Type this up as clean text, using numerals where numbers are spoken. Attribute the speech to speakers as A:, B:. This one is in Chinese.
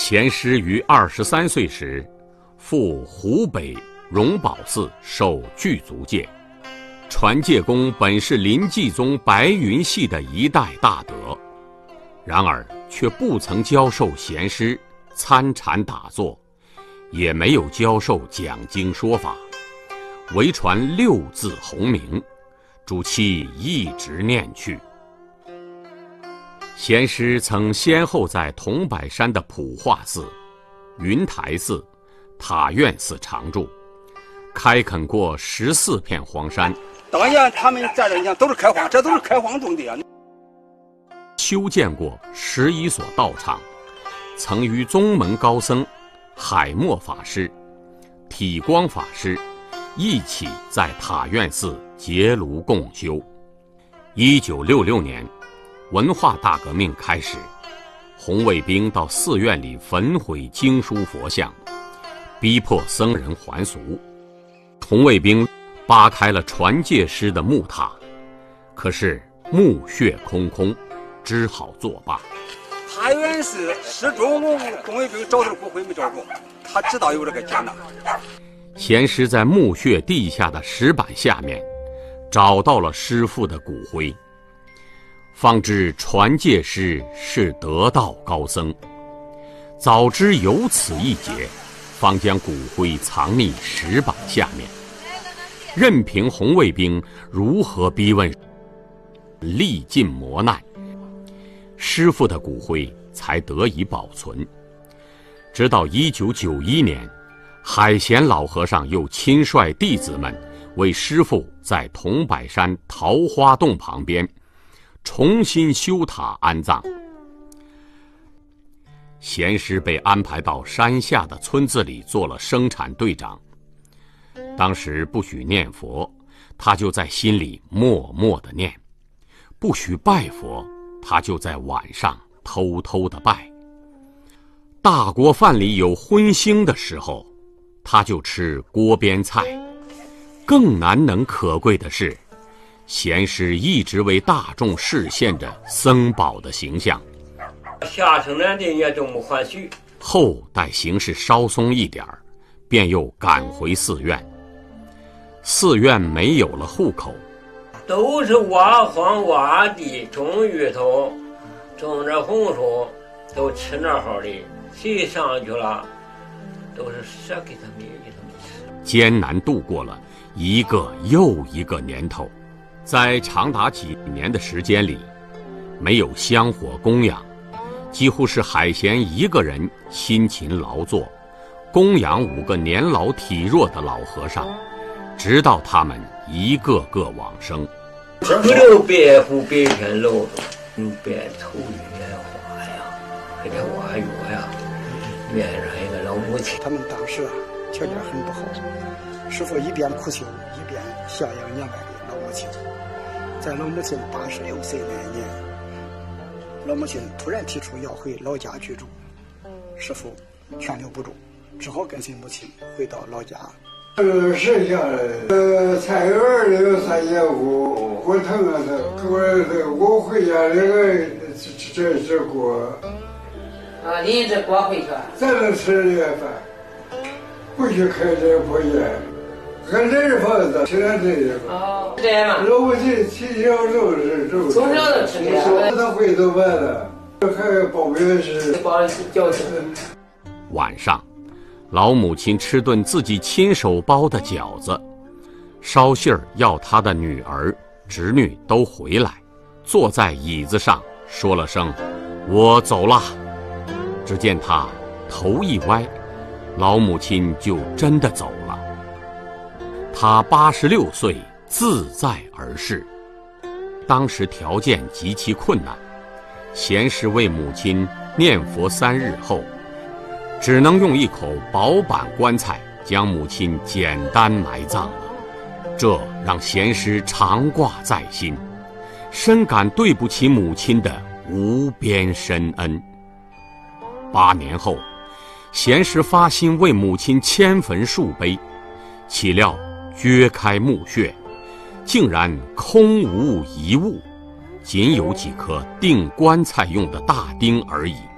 A: 贤师于23岁时，赴湖北荣宝寺受具足戒。传戒公本是临济宗白云系的一代大德，然而却不曾教授贤师参禅打坐，也没有教授讲经说法，唯传6字洪名，主其一直念去。贤师曾先后在桐柏山的普化寺、云台寺、塔院寺常住，开垦过14片荒山。
B: 当年他们在这，你看都是开荒，这都是开荒种地啊。
A: 修建过11所道场，曾与宗门高僧海默法师、体光法师一起在塔院寺结庐共修。1966年，文化大革命开始，红卫兵到寺院里焚毁经书佛像，逼迫僧人还俗。红卫兵扒开了传戒师的木塔，可是墓穴空空，只好作罢。
B: 塔院寺始终红卫兵找到骨灰没找着，他知道有这个劫难。
A: 贤师在墓穴地下的石板下面找到了师父的骨灰，方知传戒师是得道高僧。早知有此一劫，方将骨灰藏匿石板下面，任凭红卫兵如何逼问，历尽磨难，师父的骨灰才得以保存。直到1991年，海贤老和尚又亲率弟子们为师父在桐柏山桃花洞旁边重新修塔安葬。贤师被安排到山下的村子里做了生产队长。当时不许念佛，他就在心里默默地念；不许拜佛，他就在晚上偷偷地拜。大锅饭里有荤腥的时候，他就吃锅边菜。更难能可贵的是，贤师一直为大众示现着僧宝的形象。
C: 下生来的也都没还许。
A: 后待形势稍松一点，便又赶回寺院。寺院没有了户口，
C: 都是挖荒挖地，种芋头，种点红薯，都吃那好的。谁上去了，都是舍给他们吃。
A: 艰难度过了一个又一个年头，在长达几年的时间里，没有香火供养，几乎是海贤一个人辛勤劳作，供养5个年老体弱的老和尚，直到他们一个个往生。
C: 不留白虎白天露，白头圆花呀，还得挖药呀，院上一个老母亲。
D: 他们当时条件很不好，师父一边苦修，一边孝养年迈的老母亲。在老母亲86岁那年，老母亲突然提出要回老家居住，师父劝留不住，只好跟随母亲回到老家。
E: 剩下的菜园里有3节骨，火腾啊的，我回家那个这锅。
F: 啊，拎着锅回去。
E: 咱能吃这个饭，不许开这破烟，还这是房子，吃点这个。
F: 哦，这样嘛。
E: 老母亲从小就是这么。
F: 从小就吃这个。
E: 他回头完了，还包面是。
F: 包饺子。
A: 晚上，老母亲吃顿自己亲手包的饺子，捎信儿要她的女儿、侄女都回来，坐在椅子上说了声“我走了”。只见她头一歪，老母亲就真的走了。她86岁，自在而逝。当时条件极其困难，贤师为母亲念佛3日后，只能用一口薄板棺材将母亲简单埋葬了。这让贤师常挂在心，深感对不起母亲的无边深恩。8年后，贤师发心为母亲迁坟树碑，岂料掘开墓穴，竟然空无一物，仅有几颗钉棺材用的大钉而已。